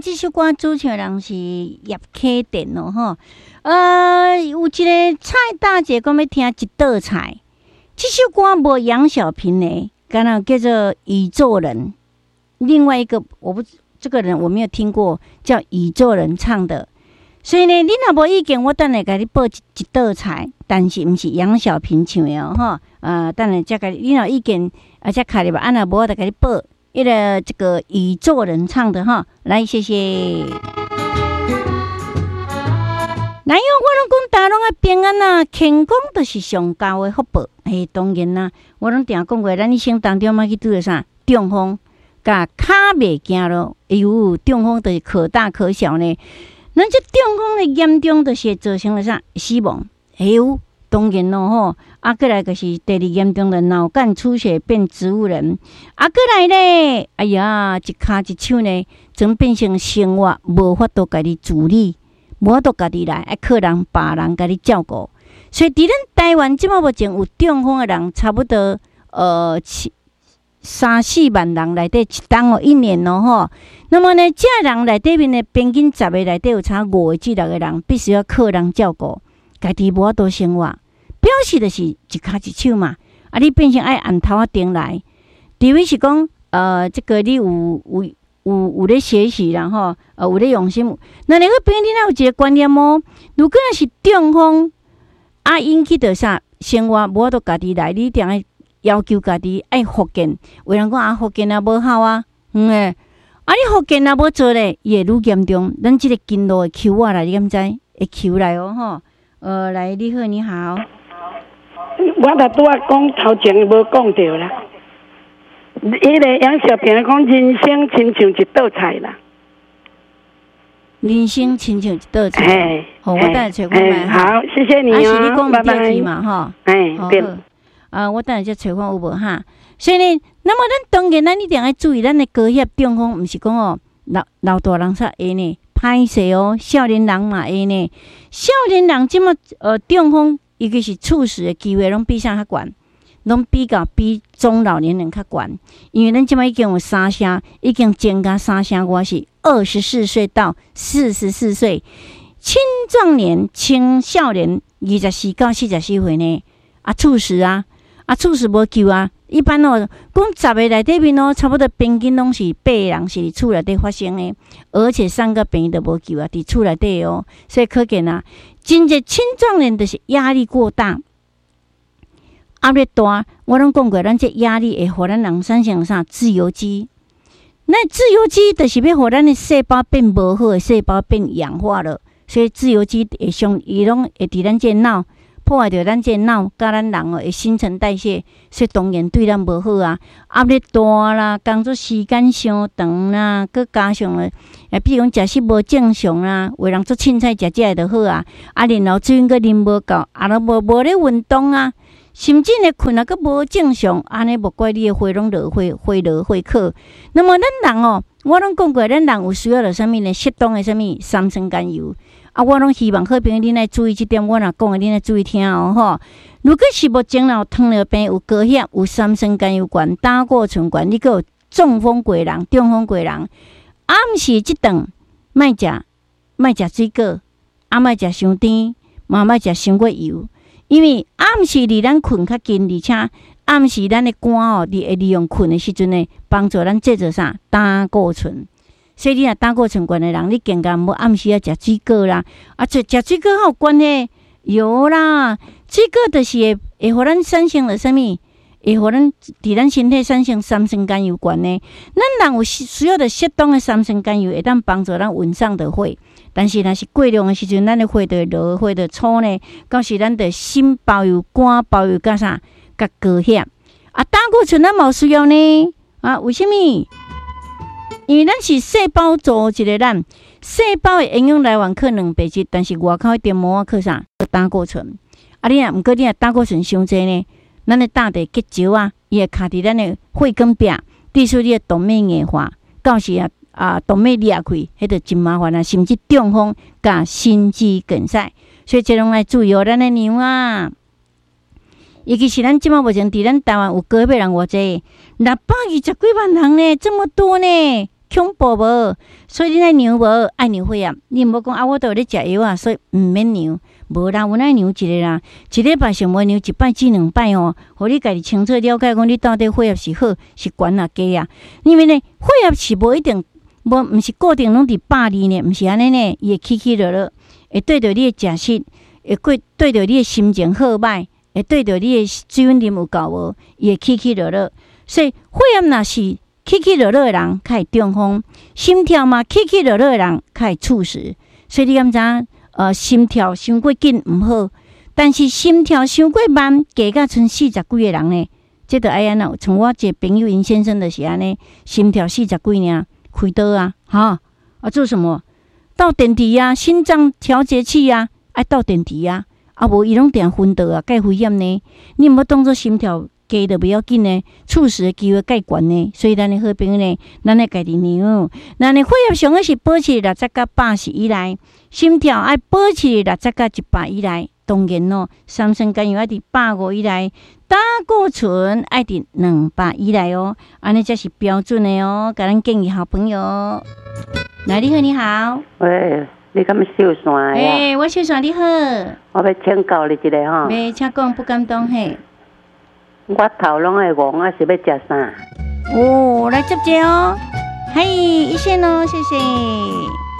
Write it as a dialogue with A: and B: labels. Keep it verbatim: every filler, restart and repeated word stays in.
A: 这首歌主唱人是叶启田哦，吼。呃，有一个蔡大姐讲要听一道菜，这首歌无杨小萍的，刚刚叫做《宇宙人》。另外一个我不这个人我没有听过，叫宇宙人唱的。所以呢，你若无意见，我等下给你报一一道菜，但是不是杨小萍唱的哦，吼。呃，等下再给你若意见，啊，再看你吧。安那无，再给你报一个这个宇宙人唱的哈。来，谢谢。来哟，我拢讲大拢啊平安啊，健康就是上高的福报。嘿，当然啦，我拢定讲过，咱一生当中嘛去拄着啥中风，甲骹袂行咯。哎呦，中风就是可大可小呢。咱这中风的严重，就是造成了啥死亡。哎呦，当然咯吼，啊，过来就是第二严重的脑干出血变植物人。啊，过来咧，哎呀，一骹一手呢，总变成生活无法度家己自理。无法度家己来，爱靠人别人家己照顾，所以伫咱台湾即马目前有中风的人，差不多呃七三四万人内底一档哦，一年哦吼。那么呢，这人内底面呢，平均十个内底有差五个至六个人，必须要靠人照顾，家己无法度生活，表示就是一骹一手嘛。啊，你变成爱按头啊顶来，除非是讲呃，这个你有有。有有咧学习啦吼，呃有咧用心。那你个朋友，你若有一个观念哦，如果若是中风啊引起着啥生活无法度家己来，你一定要要求家己爱复健。有人讲啊，复健啊无效啊，嗯诶，啊你复健啊无做咧，伊会愈严重。咱即个经络会抽我来，你敢知？会抽来哦吼。呃，来，你好，你好。
B: 我若拄啊讲头前无讲着啦。迄个杨小萍讲人生亲像一道菜啦，
A: 人生亲像一道菜。好，我等下找看卖。
B: 好，谢谢你哦，
A: 啊，是你讲
B: 拜拜
A: 嘛，吼。
B: 哎，对。
A: 啊，我等下再找看有无哈。所以呢，那么咱当然咱一定要注意，咱的高血中风，毋是讲哦老老大人才会呢，歹势哦，少年人嘛会呢。少年人即么呃中风，尤其是猝死的机会，拢比啥较悬。拢比较比中老年人较悬，因为咱即摆已经有三声，已经增加三声，我是二十四岁到四十四岁，青壮年、青少年二十四到四十四岁呢，啊猝死啊，啊猝死无救啊！一般哦，讲十个内底面哦，差不多平均拢是八个人是伫厝内底发生的，而且三个病都无救啊，伫厝内底哦，所以可见啊，真侪青壮年就是压力过大。压力大，我拢讲过，咱这压力会互咱人产生啥自由基。那自由基就是要互咱的细胞变无好，细胞变氧化了，所以自由基会上伊拢会伫咱这脑破坏着咱这脑，甲咱人哦的新陈代谢，所以当然对咱无好啊。压力大啦，工作时间伤长啦，佮加上了，啊，比如讲食食无正常啦，有人做凊彩食食就好啊，啊，然后水分佮啉无够，啊，都无无咧运动啊。甚至呢，困啊，佮无正常，安尼无怪你的血拢落血，血落血克。那么咱人哦，我拢讲过，咱人有需要着啥物呢？适当的啥物三酸甘油啊，我拢希望好朋友恁来注意这点，我若讲的恁来注意听哦吼。如果是目前有糖尿病、有高血压、有三酸甘油管、胆固醇管，你佮有中风过人、中风过人，啊，毋是即顿莫食莫食水果，啊，莫食伤甜，嘛莫食伤过油。因为暗时离咱困较近，而且暗时咱的肝哦，你会利用困的时阵呢，帮助咱制造啥胆固醇。所以你若胆固醇高的人，你更加无暗时要食水果啦。啊，食食水果有关系？有啦，水果就是会会互咱产生了啥物？会互咱伫咱身体产生三酸甘油管呢？咱人有需要的适当的三酸甘油，会当帮助咱运上的血。但是若是过量的时阵，咱的血就会落，血就粗呢。到时咱的心包油、肝包油，甲啥？甲高血压。啊，胆固醇咱冇需要呢？啊，为什么？因为咱是细胞组织的咱，细胞的营养来源靠两百质，但是外口一点膜靠啥？胆固醇。啊，你若毋过你若胆固醇伤济呢，咱的胆的结石啊，伊会卡伫咱的血管壁，致使你的动脉硬化，到时啊。啊，动脉裂开，迄就真麻烦啊，甚至中风甲心肌梗塞，所以这拢来注意哦，咱的娘啊，尤其是咱即马目前伫咱台湾有高血压人偌济，六百二十几万人呢，这么多呢， 恐怖无？所以你爱量无？爱量血压，你毋好讲啊！我都有咧食药啊，所以毋免量。无啦，阮爱量一个啦，一礼拜上无量一摆至两摆哦，互你家己清楚了解，讲你到底血压是好是悬啊低啊？因为呢，血压是无一定，无毋是固定拢伫百二呢，毋是安尼呢，伊会起起落落，会对着你的食食，会过对着你的心情好歹，会对着你的水分啉有够无，伊会起起落落。所以血压若是起起落落的人，较会中风；心跳嘛起起落落的人，较会猝死。所以你敢知影？呃，心跳伤过紧毋好，但是心跳伤过慢，加甲剩四十几个人呢，这着爱安怎？像我一个朋友因先生就是安尼，心跳四十几尔，开刀啊，哈啊做什么？倒电池啊，心脏调节器啊，爱倒电池啊，啊无伊拢定昏倒啊，介危险呢。你毋要当作心跳低着不要紧呢，猝死的机会介悬呢。所以咱的好朋友呢，咱的家己量，咱的血压上个是保持六十到八十以内。心跳爱保持六十到一百以内，当然咯，三酸甘油爱伫百五以内，胆固醇爱伫两百以内哦，安尼才是标准的哦。甲咱建议好朋友，来你好，你好，
C: 喂，你敢秀线呀？
A: 诶，我秀线你好，
C: 我要请教你一个吼。
A: 袂，请讲不敢当嘿。
C: 我头拢会戆，啊是要食啥？
A: 哦，来接接哦，嘿，一线哦，谢谢。